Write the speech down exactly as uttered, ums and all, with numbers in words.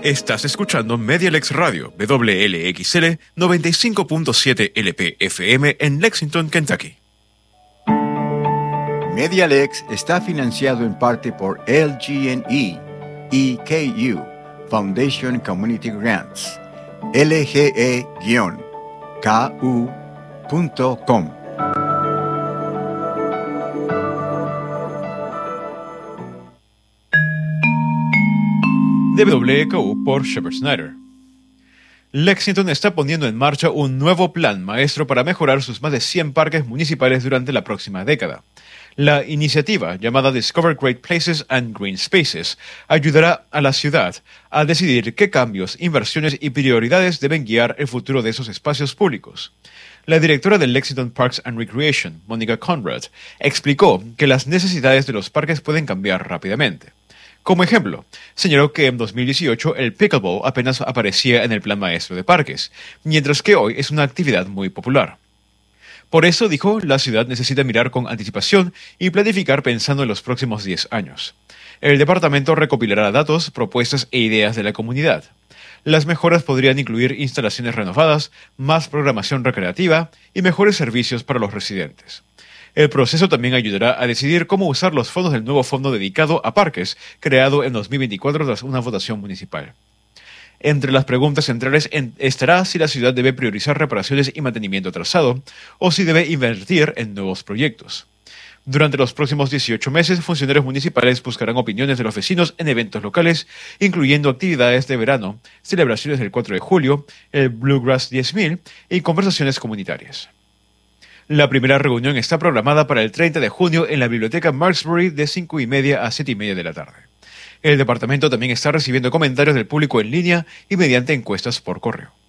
Estás escuchando Medialex Radio, W L X L noventa y cinco punto siete L P F M en Lexington, Kentucky. Medialex está financiado en parte por L G N E y K U, Foundation Community Grants, L G E K U punto com. De W K U por Shepard Snyder. Lexington está poniendo en marcha un nuevo plan maestro para mejorar sus más de cien parques municipales durante la próxima década. La iniciativa, llamada Discover Great Places and Green Spaces, ayudará a la ciudad a decidir qué cambios, inversiones y prioridades deben guiar el futuro de esos espacios públicos. La directora del Lexington Parks and Recreation, Monica Conrad, explicó que las necesidades de los parques pueden cambiar rápidamente. Como ejemplo, señaló que en dos mil dieciocho el pickleball apenas aparecía en el plan maestro de parques, mientras que hoy es una actividad muy popular. Por eso, dijo, la ciudad necesita mirar con anticipación y planificar pensando en los próximos diez años. El departamento recopilará datos, propuestas e ideas de la comunidad. Las mejoras podrían incluir instalaciones renovadas, más programación recreativa y mejores servicios para los residentes. El proceso también ayudará a decidir cómo usar los fondos del nuevo fondo dedicado a parques, creado en dos mil veinticuatro tras una votación municipal. Entre las preguntas centrales estará si la ciudad debe priorizar reparaciones y mantenimiento atrasado, o si debe invertir en nuevos proyectos. Durante los próximos dieciocho meses, funcionarios municipales buscarán opiniones de los vecinos en eventos locales, incluyendo actividades de verano, celebraciones del cuatro de julio, el Bluegrass diez mil y conversaciones comunitarias. La primera reunión está programada para el treinta de junio en la biblioteca Marksbury de cinco y media a siete y media de la tarde. El departamento también está recibiendo comentarios del público en línea y mediante encuestas por correo.